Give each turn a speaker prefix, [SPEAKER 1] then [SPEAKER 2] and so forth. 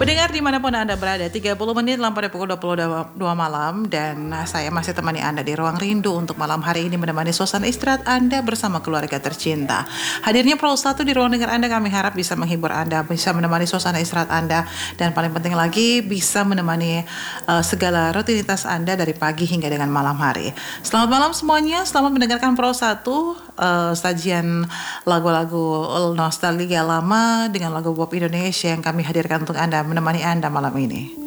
[SPEAKER 1] Pendengar dimanapun Anda berada, 30 menit pada pukul 22 malam dan saya masih temani Anda di Ruang Rindu untuk malam hari ini menemani suasana istirahat Anda bersama keluarga tercinta. Hadirnya Pro 1 di ruang dengar Anda kami harap bisa menghibur Anda, bisa menemani suasana istirahat Anda dan paling penting lagi bisa menemani segala rutinitas Anda dari pagi hingga dengan malam hari. Selamat malam semuanya, selamat mendengarkan Pro 1, sajian lagu-lagu nostalgia lama dengan lagu pop Indonesia yang kami hadirkan untuk Anda, menemani Anda malam ini.